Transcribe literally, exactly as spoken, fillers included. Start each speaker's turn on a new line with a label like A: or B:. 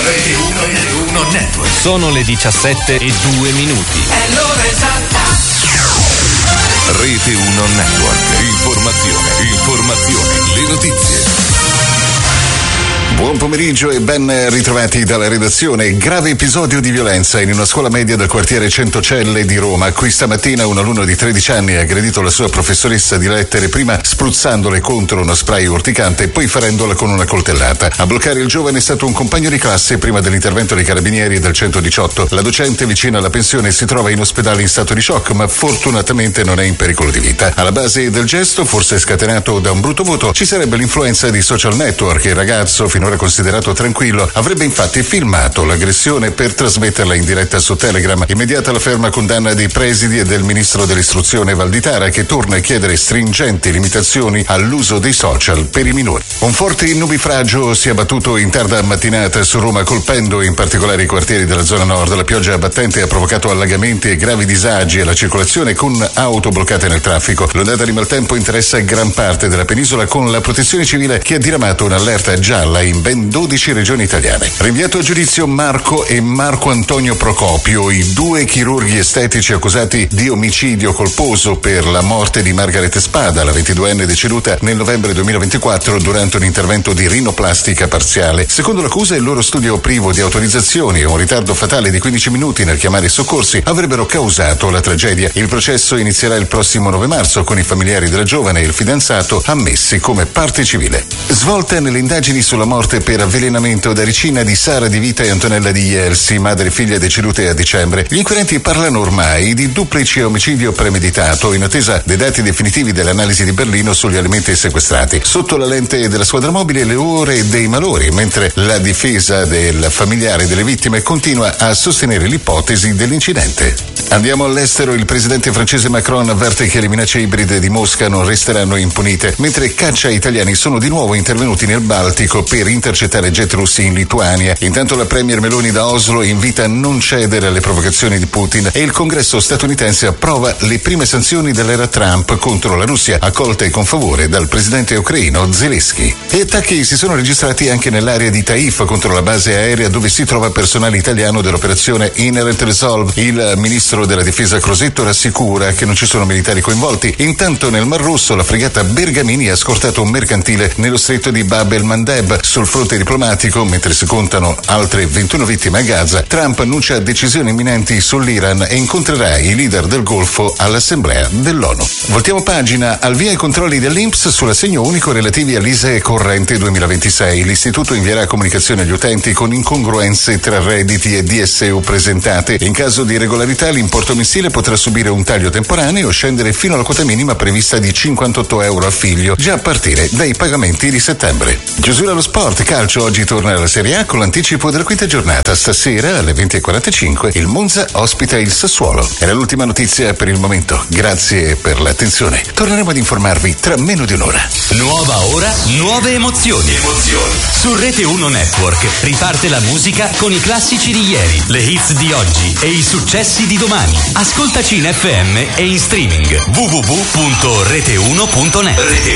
A: Rete uno Network.
B: Sono le diciassette e due minuti.
A: È l'ora esatta.
C: Rete uno Network. Informazione, informazione, le notizie.
D: Buon pomeriggio e ben ritrovati dalla redazione. Grave episodio di violenza in una scuola media del quartiere Centocelle di Roma. Qui stamattina un alunno di tredici anni ha aggredito la sua professoressa di lettere, prima spruzzandole contro uno spray urticante e poi ferendola con una coltellata. A bloccare il giovane è stato un compagno di classe prima dell'intervento dei carabinieri del centodiciotto. La docente, vicina alla pensione, si trova in ospedale in stato di shock, ma fortunatamente non è in pericolo di vita. Alla base del gesto, forse scatenato da un brutto voto, ci sarebbe l'influenza di social network. Il ragazzo, finora considerato tranquillo, avrebbe infatti filmato l'aggressione per trasmetterla in diretta su Telegram. Immediata la ferma condanna dei presidi e del ministro dell'istruzione Valditara, che torna a chiedere stringenti limitazioni all'uso dei social per i minori. Un forte nubifragio si è abbattuto in tarda mattinata su Roma, colpendo in particolare i quartieri della zona nord. La pioggia abbattente ha provocato allagamenti e gravi disagi alla circolazione, con auto bloccate nel traffico. L'ondata di maltempo interessa gran parte della penisola, con la protezione civile che ha diramato un'allerta gialla in ben dodici regioni italiane. Rinviato a giudizio Marco e Marco Antonio Procopio, i due chirurghi estetici accusati di omicidio colposo per la morte di Margaret Spada, la ventiduenne deceduta nel novembre duemilaventiquattro durante un intervento di rinoplastica parziale. Secondo l'accusa, il loro studio privo di autorizzazioni e un ritardo fatale di quindici minuti nel chiamare i soccorsi avrebbero causato la tragedia. Il processo inizierà il prossimo nove marzo, con i familiari della giovane e il fidanzato ammessi come parte civile. Svolta nelle indagini sulla morte per avvelenamento da ricina di Sara Di Vita e Antonella Di Ielsi, madre e figlia decedute a dicembre. Gli inquirenti parlano ormai di duplice omicidio premeditato, in attesa dei dati definitivi dell'analisi di Berlino sugli alimenti sequestrati. Sotto la lente della squadra mobile le ore dei malori, mentre la difesa del familiare delle vittime continua a sostenere l'ipotesi dell'incidente. Andiamo all'estero. Il presidente francese Macron avverte che le minacce ibride di Mosca non resteranno impunite, mentre caccia italiani sono di nuovo intervenuti nel Baltico per intercettare jet russi in Lituania. Intanto la premier Meloni da Oslo invita a non cedere alle provocazioni di Putin e il congresso statunitense approva le prime sanzioni dell'era Trump contro la Russia, accolte con favore dal presidente ucraino Zelensky. E attacchi si sono registrati anche nell'area di Taif contro la base aerea dove si trova personale italiano dell'operazione Inherent Resolve. Il ministro della difesa Crosetto rassicura che non ci sono militari coinvolti. Intanto nel Mar Rosso la fregata Bergamini ha scortato un mercantile nello stretto di Bab el-Mandeb. Sul fronte diplomatico, mentre si contano altre ventuno vittime a Gaza, Trump annuncia decisioni imminenti sull'Iran e incontrerà i leader del Golfo all'Assemblea dell'ONU. Voltiamo pagina. Al via i controlli dell'I N P S sull'assegno unico relativi all'I S E E corrente duemilaventisei. L'istituto invierà comunicazioni agli utenti con incongruenze tra redditi e D S U presentate. In caso di irregolarità l'importo mensile potrà subire un taglio temporaneo o scendere fino alla quota minima prevista di cinquantotto euro a figlio, già a partire dai pagamenti di settembre. Chiusura allo sport. Calcio. Oggi torna alla Serie A con l'anticipo della quinta giornata. Stasera alle venti e quarantacinque il Monza ospita il Sassuolo. Era l'ultima notizia per il momento. Grazie per l'attenzione. Torneremo ad informarvi tra meno di un'ora.
B: Nuova ora, nuove emozioni. Emozioni. Su Rete uno Network riparte la musica con i classici di ieri, le hits di oggi e i successi di domani. Ascoltaci in F M e in streaming w w w punto rete uno punto net.